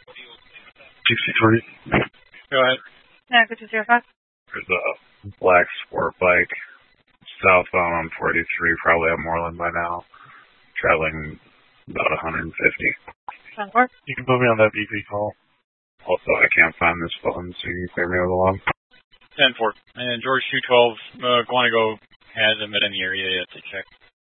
63. Go ahead. Yeah, go 205. There's a black sport bike southbound on 43, probably at Moreland by now, traveling about 150. 10-4. You can put me on that BP call. Also, I can't find this phone, so you can clear me over the log. 10-4. And George 212, Guanago hasn't been in the area yet to check.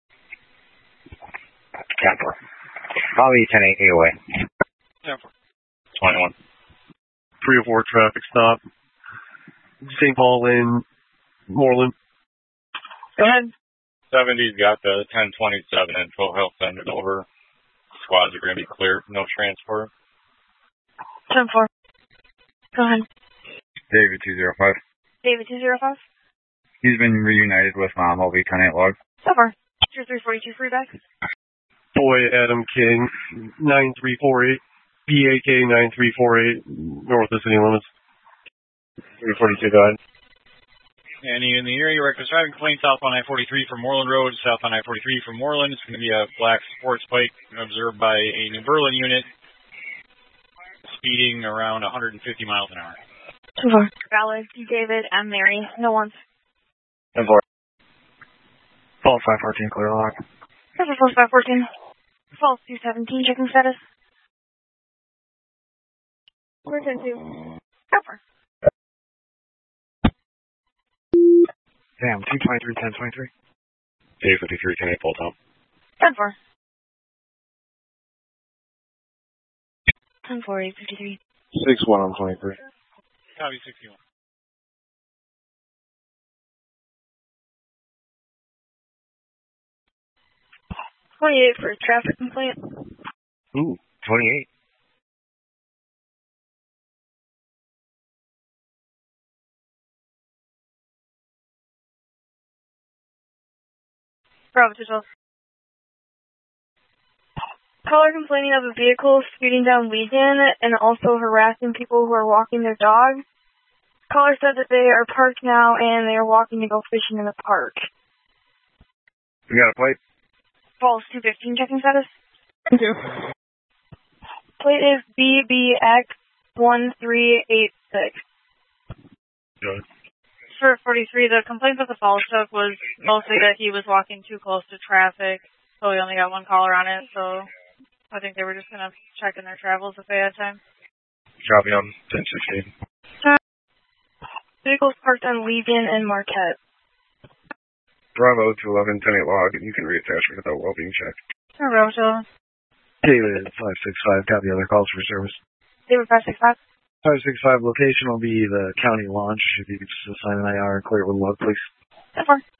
10-4. Bobby 10-8 away. 10-4. 21. 304 traffic stop. St. Paul Lane, Moreland. Go ahead. 70's got the 1027 info. He'll send it over. Squads are going to be clear. No transport. 10-4. Go ahead. David 205. David 205. He's been reunited with Mom. I'll be 10-8 log. So far. 342 free back. Boy Adam King, 9348. PAK 9348, north of city limits. 342, go ahead. Any in the area, reckless driving complaint southbound I-43 from Moreland Road, southbound I-43 from Moreland. It's going to be a black sports bike observed by a New Berlin unit speeding around 150 miles an hour. 10-4. Valid, David, and Mary. No one's. 10-4. False 514, clear lock. False 514. False 217, checking status. We're 10-2. Over. Damn, 223, 1023. Dave 53, 10-8 full top. 10-4. 10-4, 853. 6-1 on 23. Copy 61. $28 for a traffic complaint. Ooh, 28. Bravo 212. Caller complaining of a vehicle speeding down Legion and also harassing people who are walking their dogs. Caller said that they are parked now and they are walking to go fishing in the park. You got a plate? False 215, checking status. Plate is BBX1386. Good. For 43, the complaint that the false took was mostly that he was walking too close to traffic, so we only got one caller on it, so I think they were just going to check in their travels if they had time. Copy on 1016. Vehicles parked on Legion and Marquette. Bravo 211, 10-8 log, and you can reattach me without well being checked. Rojo. David 565, copy other calls for service. David 565. 565 location will be the county launch. If you could just assign an IR and clear it with log, please. 10-4.